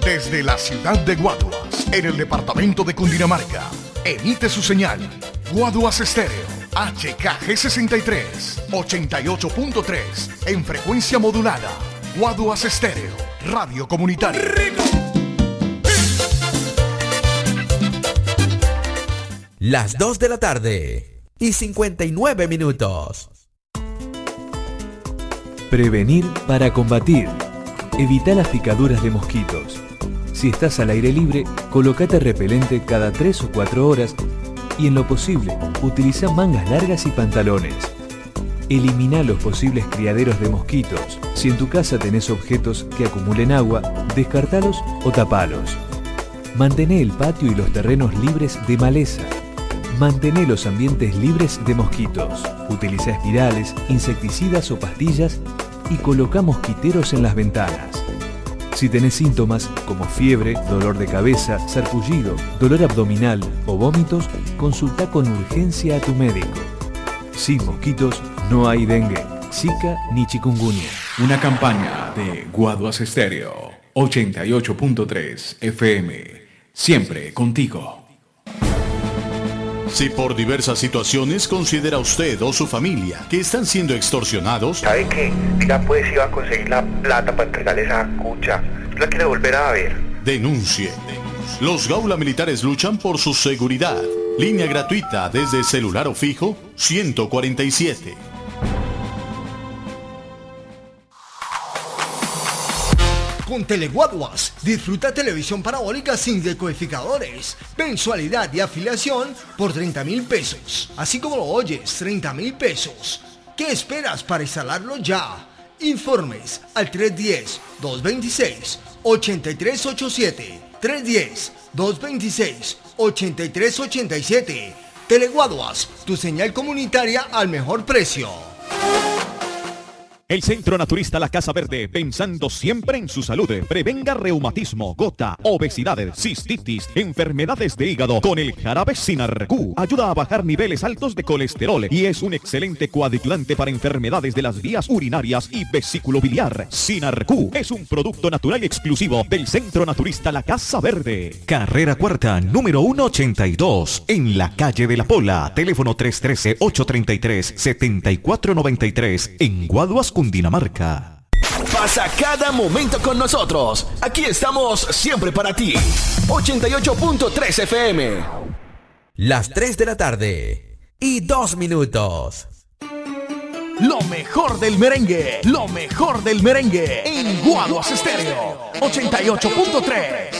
Desde la ciudad de Guaduas, en el departamento de Cundinamarca, emite su señal Guaduas Estéreo, HKG63, 88.3, en frecuencia modulada. Guaduas Estéreo, radio comunitaria. Las 2 de la tarde y 59 minutos. Prevenir para combatir. Evita las picaduras de mosquitos. Si estás al aire libre, colócate repelente cada 3 o 4 horas y en lo posible, utiliza mangas largas y pantalones. Elimina los posibles criaderos de mosquitos. Si en tu casa tenés objetos que acumulen agua, descartalos o tapalos. Mantené el patio y los terrenos libres de maleza. Mantené los ambientes libres de mosquitos. Utiliza espirales, insecticidas o pastillas y coloca mosquiteros en las ventanas. Si tenés síntomas como fiebre, dolor de cabeza, sarpullido, dolor abdominal o vómitos, consulta con urgencia a tu médico. Sin mosquitos no hay dengue, zika ni chikungunya. Una campaña de Guaduas Estéreo, 88.3 FM. Siempre contigo. Si por diversas situaciones considera usted o su familia que están siendo extorsionados, ¿sabe qué? Ya pues iba a conseguir la plata para entregarle esa cucha. ¿La quiere volver a ver? denuncie. Los Gaula Militares luchan por su seguridad. Línea gratuita desde celular o fijo 147. Con Teleguaduas, disfruta televisión parabólica sin decodificadores, mensualidad de afiliación por 30.000 pesos. Así como lo oyes, 30.000 pesos. ¿Qué esperas para instalarlo ya? Informes al 310-226-8387. 310-226-8387. Teleguaduas, tu señal comunitaria al mejor precio. El Centro Naturista La Casa Verde, pensando siempre en su salud. Prevenga reumatismo, gota, obesidad, cistitis, enfermedades de hígado con el jarabe Sinarq. Ayuda a bajar niveles altos de colesterol y es un excelente coadjuvante para enfermedades de las vías urinarias y vesículo biliar. Sinarq es un producto natural exclusivo del Centro Naturista La Casa Verde. Carrera Cuarta, número 182, en la calle de la Pola. Teléfono 313-833-7493, en Guaduas, Cundinamarca. Pasa cada momento con nosotros. Aquí estamos siempre para ti. 88.3 FM. Las 3 de la tarde y 2 minutos. Lo mejor del merengue. Lo mejor del merengue. En Guaduas Estéreo 88.3.